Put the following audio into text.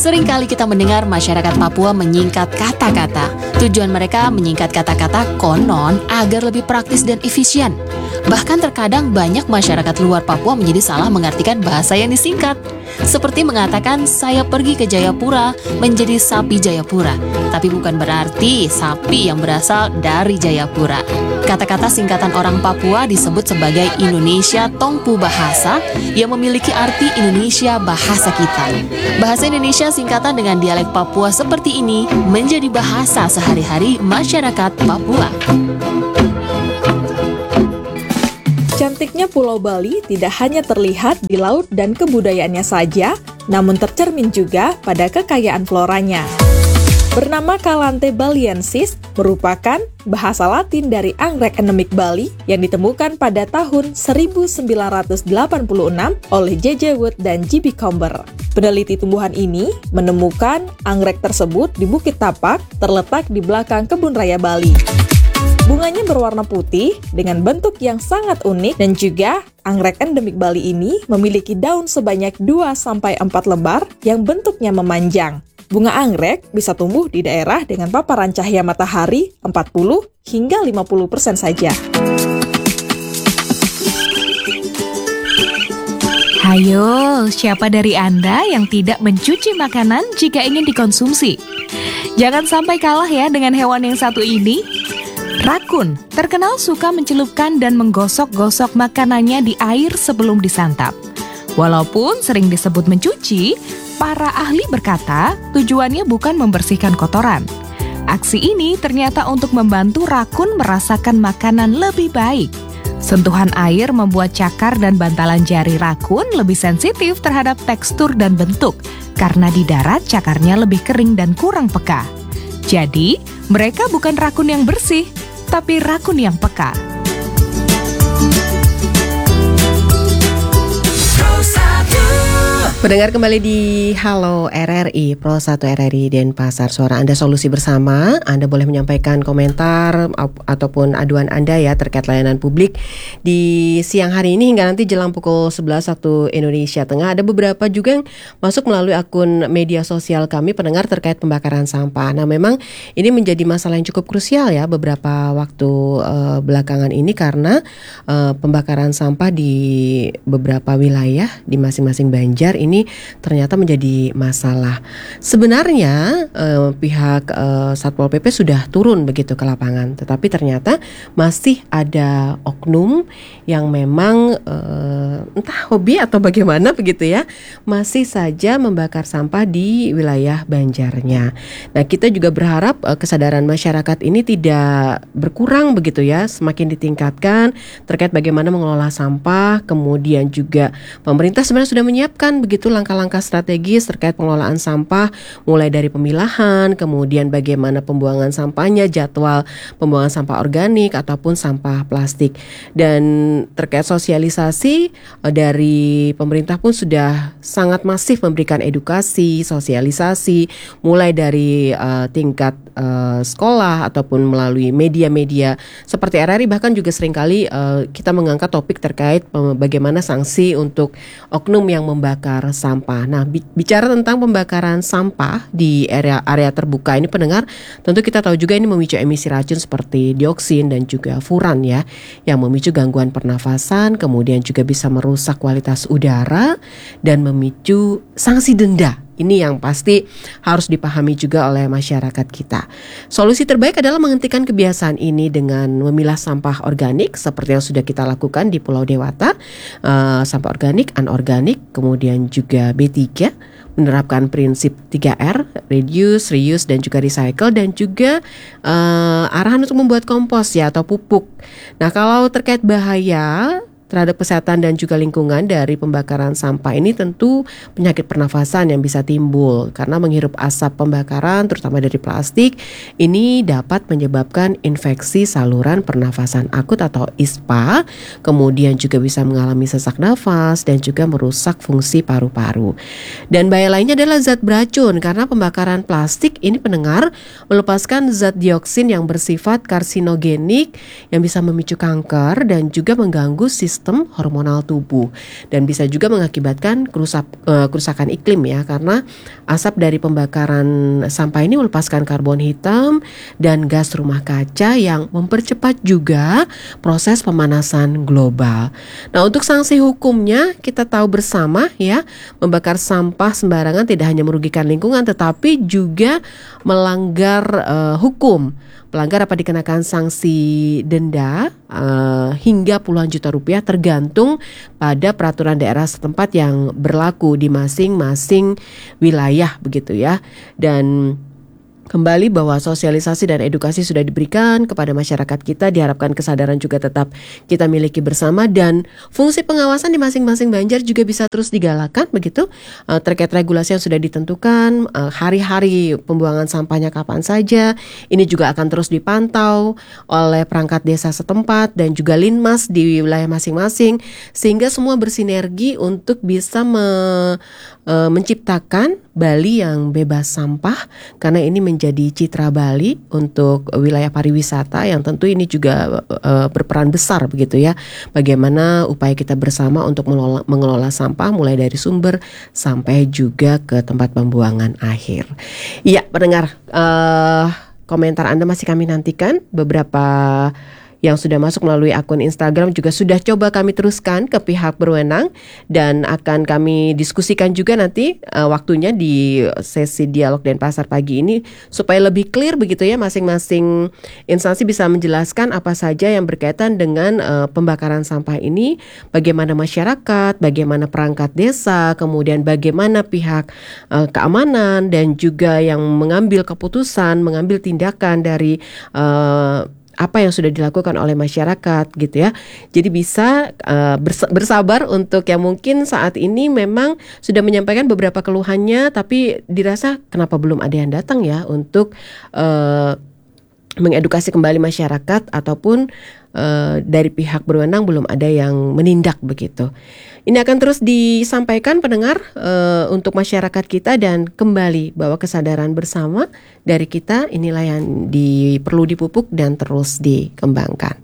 Seringkali kita mendengar masyarakat Papua menyingkat kata-kata. Tujuan mereka menyingkat kata-kata konon agar lebih praktis dan efisien. Bahkan terkadang banyak masyarakat luar Papua menjadi salah mengartikan bahasa yang disingkat. Seperti mengatakan saya pergi ke Jayapura menjadi sapi Jayapura, tapi bukan berarti sapi yang berasal dari Jayapura. Kata-kata singkatan orang Papua disebut sebagai Indonesia Tongpu Bahasa yang memiliki arti Indonesia bahasa kita. Bahasa Indonesia singkatan dengan dialek Papua seperti ini menjadi bahasa sehari-hari masyarakat Papua. Cantiknya Pulau Bali tidak hanya terlihat di laut dan kebudayaannya saja, namun tercermin juga pada kekayaan floranya. Bernama Calanthe baliensis merupakan bahasa Latin dari anggrek endemik Bali yang ditemukan pada tahun 1986 oleh J.J. Wood dan J.B. Comber. Peneliti tumbuhan ini menemukan anggrek tersebut di Bukit Tapak, terletak di belakang Kebun Raya Bali. Bunganya berwarna putih dengan bentuk yang sangat unik dan juga anggrek endemik Bali ini memiliki daun sebanyak 2-4 lembar yang bentuknya memanjang. Bunga anggrek bisa tumbuh di daerah dengan paparan cahaya matahari 40 hingga 50% saja. Hayo, siapa dari Anda yang tidak mencuci makanan jika ingin dikonsumsi? Jangan sampai kalah ya dengan hewan yang satu ini. Rakun terkenal suka mencelupkan dan menggosok-gosok makanannya di air sebelum disantap. Walaupun sering disebut mencuci, para ahli berkata tujuannya bukan membersihkan kotoran. Aksi ini ternyata untuk membantu rakun merasakan makanan lebih baik. Sentuhan air membuat cakar dan bantalan jari rakun lebih sensitif terhadap tekstur dan bentuk, karena di darat cakarnya lebih kering dan kurang peka. Jadi, mereka bukan rakun yang bersih, tapi rakun yang peka. Pendengar kembali di Halo RRI, Pro 1 RRI Denpasar, suara Anda solusi bersama. Anda boleh menyampaikan komentar ataupun aduan Anda ya terkait layanan publik di siang hari ini hingga nanti jelang pukul 11 waktu Indonesia Tengah. Ada beberapa juga yang masuk melalui akun media sosial kami pendengar terkait pembakaran sampah. Nah, memang ini menjadi masalah yang cukup krusial ya beberapa waktu belakangan ini karena pembakaran sampah di beberapa wilayah di masing-masing Banjar ini ternyata menjadi masalah. Sebenarnya pihak Satpol PP sudah turun begitu ke lapangan, tetapi ternyata masih ada oknum yang memang entah hobi atau bagaimana begitu ya, masih saja membakar sampah di wilayah Banjarnya. Nah, kita juga berharap kesadaran masyarakat ini tidak berkurang begitu ya, semakin ditingkatkan terkait bagaimana mengelola sampah. Kemudian juga pemerintah sebenarnya sudah menyiapkan begitu langkah-langkah strategis terkait pengelolaan sampah, mulai dari pemilahan, kemudian bagaimana pembuangan sampahnya, jadwal pembuangan sampah organik ataupun sampah plastik. Dan terkait sosialisasi dari pemerintah pun sudah sangat masif memberikan edukasi, sosialisasi, mulai dari tingkat sekolah ataupun melalui media-media seperti RRI, bahkan juga seringkali kita mengangkat topik terkait bagaimana sanksi untuk oknum yang membakar sampah. Nah, bicara tentang pembakaran sampah di area terbuka ini pendengar, tentu kita tahu juga ini memicu emisi racun seperti dioksin dan juga furan ya, yang memicu gangguan pernafasan, kemudian juga bisa merusak kualitas udara dan memicu sanksi denda. Ini yang pasti harus dipahami juga oleh masyarakat kita. Solusi terbaik adalah menghentikan kebiasaan ini dengan memilah sampah organik seperti yang sudah kita lakukan di Pulau Dewata, sampah organik, anorganik, kemudian juga B3, menerapkan prinsip 3R, reduce, reuse, dan juga recycle, dan juga arahan untuk membuat kompos ya atau pupuk. Nah, kalau terkait bahaya terhadap kesehatan dan juga lingkungan dari pembakaran sampah ini, tentu penyakit pernafasan yang bisa timbul karena menghirup asap pembakaran terutama dari plastik ini dapat menyebabkan infeksi saluran pernafasan akut atau ISPA, kemudian juga bisa mengalami sesak nafas dan juga merusak fungsi paru-paru. Dan bahaya lainnya adalah zat beracun karena pembakaran plastik ini pendengar melepaskan zat dioksin yang bersifat karsinogenik yang bisa memicu kanker dan juga mengganggu sistem sistem hormonal tubuh dan bisa juga mengakibatkan kerusakan iklim ya, karena asap dari pembakaran sampah ini melepaskan karbon hitam dan gas rumah kaca yang mempercepat juga proses pemanasan global. Nah, untuk sanksi hukumnya kita tahu bersama ya, membakar sampah sembarangan tidak hanya merugikan lingkungan tetapi juga melanggar hukum. Pelanggar dapat dikenakan sanksi denda hingga puluhan juta rupiah tergantung pada peraturan daerah setempat yang berlaku di masing-masing wilayah begitu ya. Dan kembali bahwa sosialisasi dan edukasi sudah diberikan kepada masyarakat kita, diharapkan kesadaran juga tetap kita miliki bersama dan fungsi pengawasan di masing-masing banjar juga bisa terus digalakan begitu, terkait regulasi yang sudah ditentukan, hari-hari pembuangan sampahnya kapan saja, ini juga akan terus dipantau oleh perangkat desa setempat dan juga Linmas di wilayah masing-masing sehingga semua bersinergi untuk bisa menciptakan Bali yang bebas sampah, karena ini menjadi citra Bali untuk wilayah pariwisata yang tentu ini juga berperan besar begitu ya. Bagaimana upaya kita bersama untuk mengelola sampah mulai dari sumber sampai juga ke tempat pembuangan akhir. Iya, pendengar, komentar Anda masih kami nantikan. Beberapa yang sudah masuk melalui akun Instagram juga sudah coba kami teruskan ke pihak berwenang dan akan kami diskusikan juga nanti waktunya di sesi dialog Denpasar pagi ini supaya lebih clear begitu ya, masing-masing instansi bisa menjelaskan apa saja yang berkaitan dengan pembakaran sampah ini, bagaimana masyarakat, bagaimana perangkat desa, kemudian bagaimana pihak keamanan dan juga yang mengambil keputusan, mengambil tindakan dari apa yang sudah dilakukan oleh masyarakat gitu ya. Jadi bisa bersabar untuk yang mungkin saat ini memang sudah menyampaikan beberapa keluhannya tapi dirasa kenapa belum ada yang datang ya untuk mengedukasi kembali masyarakat ataupun dari pihak berwenang belum ada yang menindak begitu. Ini akan terus disampaikan pendengar untuk masyarakat kita dan kembali bahwa kesadaran bersama dari kita inilah yang perlu dipupuk dan terus dikembangkan.